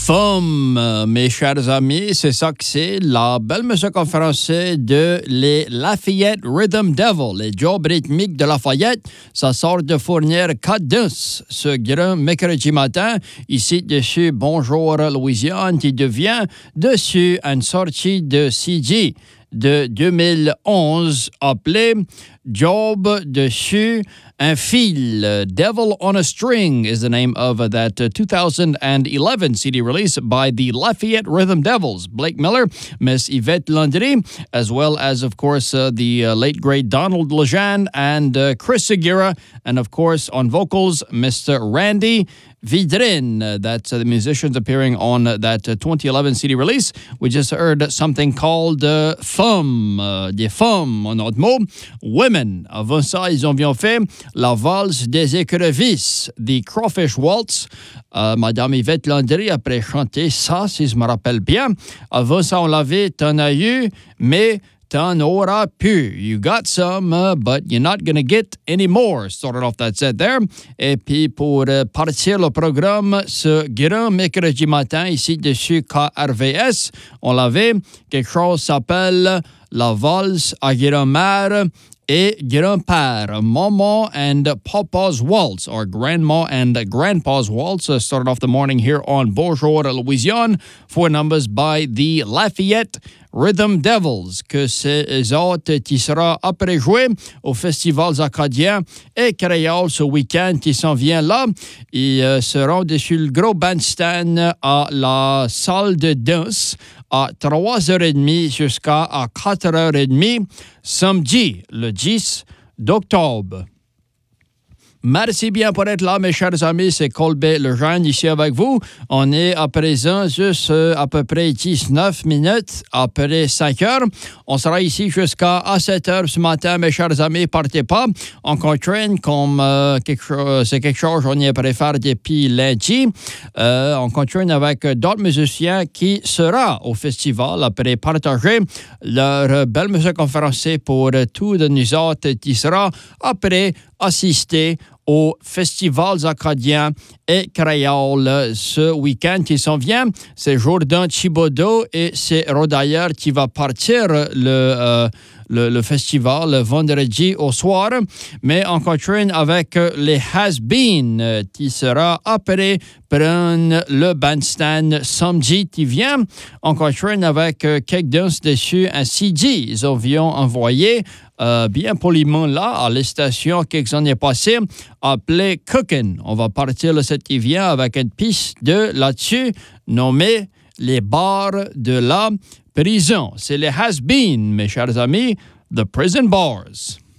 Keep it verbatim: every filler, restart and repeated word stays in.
Femme, euh, mes chers amis, c'est ça que c'est, la belle musique en français de les Lafayette Rhythm Devil, les jobs rythmiques de Lafayette. Ça sort de fournir quatre danses ce grand mercredi matin. Ici, dessus, Bonjour Louisiane, qui devient dessus une sortie de C D de deux mille onze appelé Job dessus un fil. Devil on a String is the name of that uh, two thousand eleven C D release by the Lafayette Rhythm Devils. Blake Miller, Miss Yvette Landry, as well as, of course, uh, the uh, late great Donald Lejean and uh, Chris Segura, and, of course, on vocals, Mister Randy Vidrin. Uh, that's uh, the musicians appearing on uh, that uh, twenty eleven C D release. We just heard something called uh, Femmes, uh, des femmes, en autre mot, women. Avant ça, ils ont bien fait la valse des écrevisses, the Crawfish Waltz. Uh, Madame Yvette Landry après chanter ça, si je me rappelle bien. Avant ça, on l'avait, t'en as eu, mais t'en auras pu. You got some, uh, but you're not going to get any more. Started off that set there. Et puis, pour uh, partir le programme, ce grand mercredi matin, ici, dessus K R V S, on l'avait. Quelque chose s'appelle la valse à grand-mère et grand-père. Maman and Papa's Waltz, or Grandma and Grandpa's Waltz. Uh, started off the morning here on Bonjour Louisiane. Four numbers by the Lafayette Rhythm Devils, que c'est eux autres qui sera après joué au Festival acadien et créole ce week-end qui s'en vient là. Ils euh, seront dessus le gros bandstand à la salle de danse à trois heures trente jusqu'à à quatre heures trente samedi, le dix d'octobre. Merci bien pour être là, mes chers amis. C'est Colbert Lejeune ici avec vous. On est à présent juste euh, à peu près dix-neuf minutes après cinq heures. On sera ici jusqu'à sept heures ce matin, mes chers amis. Partez pas. On continue comme euh, quelque chose, c'est quelque chose qu'on y est préféré depuis lundi. Euh, on continue avec d'autres musiciens qui seront au festival après partager leur belle musique en français pour tous de nous autres qui sera après assister aux festivals acadiens et créoles ce week-end qui s'en vient. C'est Jourdan Thibodeau et c'est Rodailleur qui va partir le, euh, le, le festival le vendredi au soir. Mais on continue avec les Has-Been qui sera après prendre le bandstand samedi qui vient. On continue avec quelques danses dessus un C D. Ils ont envoyé Euh, bien poliment là, à la station quelques années passées, appelée Cookin'. On va partir le sept qui vient avec une piste de là-dessus nommée Les bars de la prison. C'est les Has-Been, mes chers amis, The Prison Bars.